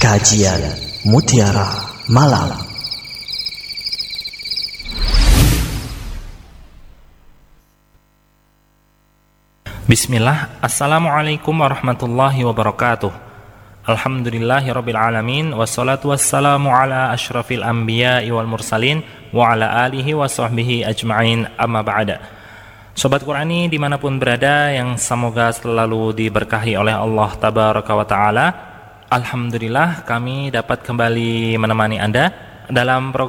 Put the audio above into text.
Kajian Mutiara Malam. Bismillah, Assalamualaikum warahmatullahi wabarakatuh. Alhamdulillahirabbil alamin, wassalatu wassalamu ala asyrafil anbiya'i wal mursalin wa ala alihi wa sahbihi ajma'in, amma ba'da. Sobat Qurani dimanapun berada, yang semoga selalu diberkahi oleh Allah Tabaraka wa Ta'ala. Alhamdulillah kami dapat kembali menemani Anda dalam program